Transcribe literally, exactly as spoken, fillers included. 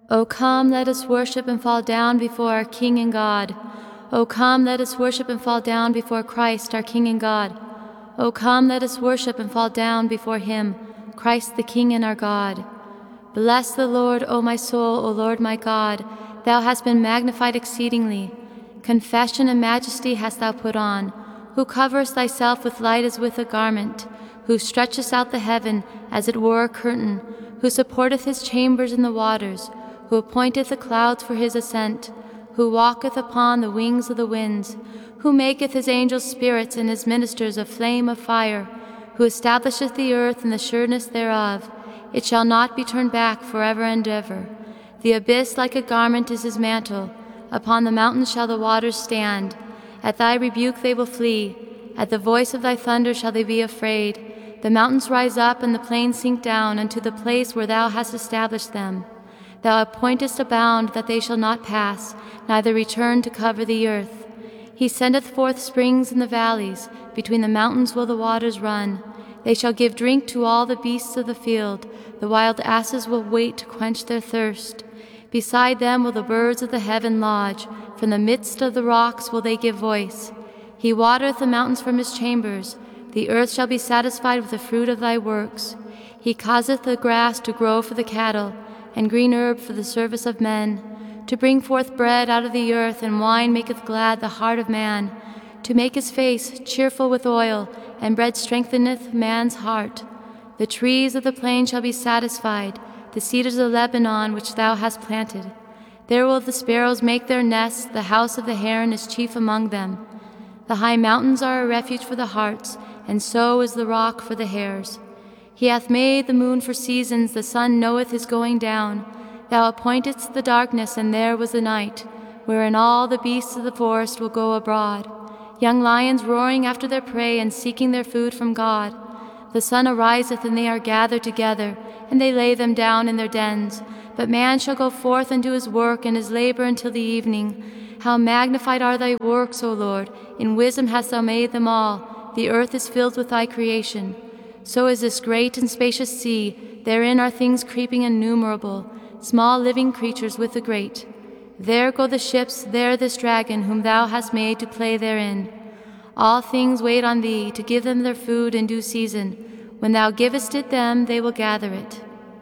O come, let us worship and fall down before our King and God. O come, let us worship and fall down before Christ, our King and God. O come, let us worship and fall down before him, Christ the King and our God. Bless the Lord, O my soul, O Lord my God. Thou hast been magnified exceedingly. Confession and majesty hast thou put on, who coverest thyself with light as with a garment, who stretchest out the heaven as it were a curtain, who supporteth his chambers in the waters, who appointeth the clouds for his ascent, who walketh upon the wings of the winds, who maketh his angels spirits and his ministers a flame of fire, who establisheth the earth in the sureness thereof. It shall not be turned back forever and ever. The abyss like a garment is his mantle. Upon the mountains shall the waters stand. At thy rebuke they will flee. At the voice of thy thunder shall they be afraid. The mountains rise up and the plains sink down unto the place where thou hast established them. Thou appointest a bound that they shall not pass, neither return to cover the earth. He sendeth forth springs in the valleys, between the mountains will the waters run. They shall give drink to all the beasts of the field, the wild asses will wait to quench their thirst. Beside them will the birds of the heaven lodge, from the midst of the rocks will they give voice. He watereth the mountains from his chambers, the earth shall be satisfied with the fruit of thy works. He causeth the grass to grow for the cattle, and green herb for the service of men, to bring forth bread out of the earth, and wine maketh glad the heart of man, to make his face cheerful with oil, and bread strengtheneth man's heart. The trees of the plain shall be satisfied, the cedars of Lebanon which thou hast planted. There will the sparrows make their nests, the house of the heron is chief among them. The high mountains are a refuge for the harts, and so is the rock for the hares. He hath made the moon for seasons, the sun knoweth his going down. Thou appointedst the darkness, and there was the night, wherein all the beasts of the forest will go abroad, young lions roaring after their prey and seeking their food from God. The sun ariseth, and they are gathered together, and they lay them down in their dens. But man shall go forth and do his work and his labor until the evening. How magnified are thy works, O Lord! In wisdom hast thou made them all. The earth is filled with thy creation. So is this great and spacious sea. Therein are things creeping innumerable, small living creatures with the great. There go the ships, there this dragon, whom thou hast made to play therein. All things wait on thee, to give them their food in due season. When thou givest it them, they will gather it.